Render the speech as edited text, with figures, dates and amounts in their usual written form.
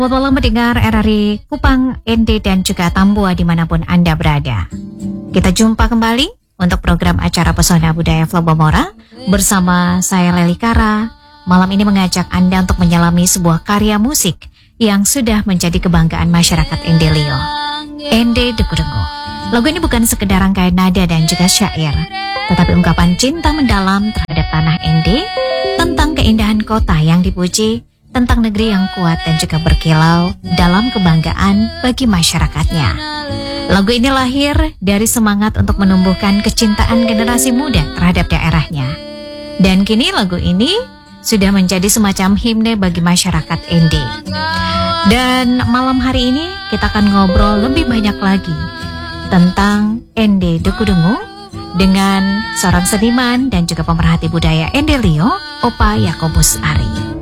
Selamat malam mendengar RRI Kupang, ND dan juga Tambua dimanapun Anda berada. Kita jumpa kembali untuk program acara Pesona Budaya Flobomora bersama saya Leli Kara. Malam ini mengajak Anda untuk menyelami sebuah karya musik yang sudah menjadi kebanggaan masyarakat Endelio, Ende Dekudengo. Lagu ini bukan sekedar rangkaian nada dan juga syair, tetapi ungkapan cinta mendalam terhadap tanah Ende, tentang keindahan kota yang dipuji, tentang negeri yang kuat dan juga berkilau dalam kebanggaan bagi masyarakatnya. Lagu ini lahir dari semangat untuk menumbuhkan kecintaan generasi muda terhadap daerahnya. Dan kini lagu ini sudah menjadi semacam himne bagi masyarakat Ende. Dan malam hari ini kita akan ngobrol lebih banyak lagi tentang Ende Dekudengo dengan seorang seniman dan juga pemerhati budaya Endelio, Opa Yakobus Ari.